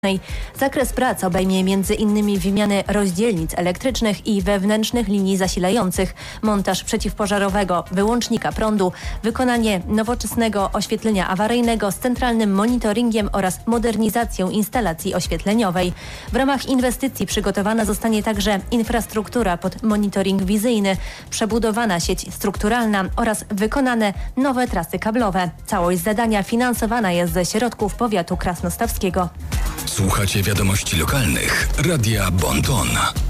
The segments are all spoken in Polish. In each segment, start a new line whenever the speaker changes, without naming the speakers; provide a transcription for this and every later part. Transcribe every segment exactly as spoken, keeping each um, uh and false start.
Zakres prac obejmie między innymi wymianę rozdzielnic elektrycznych i wewnętrznych linii zasilających, montaż przeciwpożarowego wyłącznika prądu, wykonanie nowoczesnego oświetlenia awaryjnego z centralnym monitoringiem oraz modernizację instalacji oświetleniowej. W ramach inwestycji przygotowana zostanie także infrastruktura pod monitoring wizyjny, przebudowana sieć strukturalna oraz wykonane nowe trasy kablowe. Całość zadania finansowana jest ze środków powiatu krasnostawskiego.
Słuchacie wiadomości lokalnych Radia Bon Ton.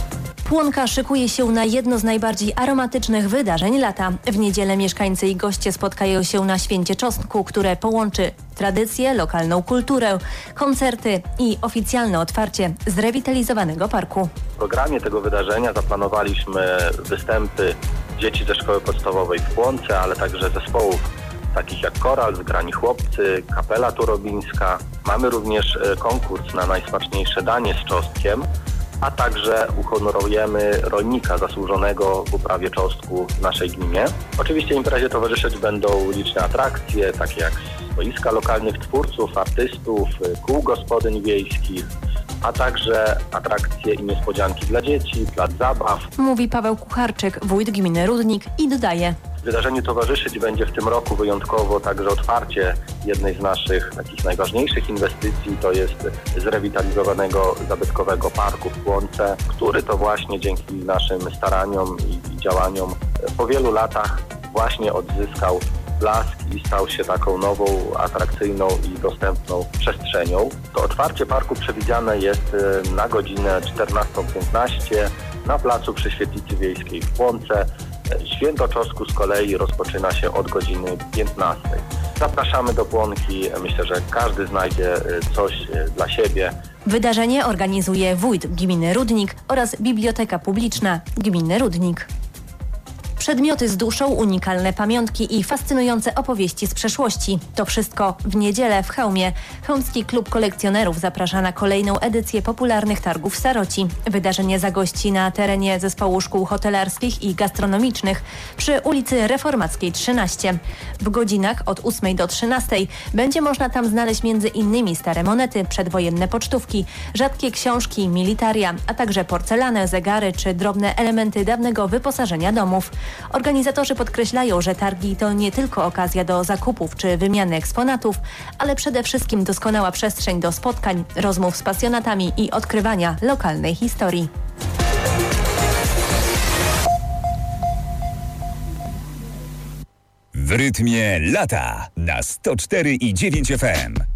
Płonka szykuje się na jedno z najbardziej aromatycznych wydarzeń lata. W niedzielę mieszkańcy i goście spotkają się na Święcie Czosnku, które połączy tradycję, lokalną kulturę, koncerty i oficjalne otwarcie zrewitalizowanego parku.
W programie tego wydarzenia zaplanowaliśmy występy dzieci ze szkoły podstawowej w Płonce, ale także zespołów takich jak Koral, Zgrani Chłopcy, Kapela Turobińska. Mamy również konkurs na najsmaczniejsze danie z czosnkiem, a także uhonorujemy rolnika zasłużonego w uprawie czosnku w naszej gminie. Oczywiście imprezie towarzyszyć będą liczne atrakcje, takie jak stoiska lokalnych twórców, artystów, kół gospodyń wiejskich, a także atrakcje i niespodzianki dla dzieci, plac zabaw.
Mówi Paweł Kucharczyk, wójt gminy Rudnik i dodaje:
Wydarzeniu towarzyszyć będzie w tym roku wyjątkowo także otwarcie jednej z naszych takich najważniejszych inwestycji, to jest zrewitalizowanego zabytkowego parku w Płonce, który to właśnie dzięki naszym staraniom i działaniom po wielu latach właśnie odzyskał blask i stał się taką nową, atrakcyjną i dostępną przestrzenią. To otwarcie parku przewidziane jest na godzinę czternastą piętnaście na placu przy Świetlicy Wiejskiej w Płonce. Święto Czosnku z kolei rozpoczyna się od godziny piętnastej. Zapraszamy do Płonki. Myślę, że każdy znajdzie coś dla siebie.
Wydarzenie organizuje wójt gminy Rudnik oraz Biblioteka Publiczna Gminy Rudnik. Przedmioty z duszą, unikalne pamiątki i fascynujące opowieści z przeszłości. To wszystko w niedzielę w Chełmie. Chełmski Klub Kolekcjonerów zaprasza na kolejną edycję popularnych targów Staroci. Wydarzenie zagości na terenie Zespołu Szkół Hotelarskich i Gastronomicznych przy ulicy Reformackiej trzynaście. W godzinach od ósmej do trzynastej będzie można tam znaleźć między innymi stare monety, przedwojenne pocztówki, rzadkie książki, militaria, a także porcelanę, zegary czy drobne elementy dawnego wyposażenia domów. Organizatorzy podkreślają, że targi to nie tylko okazja do zakupów czy wymiany eksponatów, ale przede wszystkim doskonała przestrzeń do spotkań, rozmów z pasjonatami i odkrywania lokalnej historii.
W rytmie lata na sto cztery i dziewięć F M.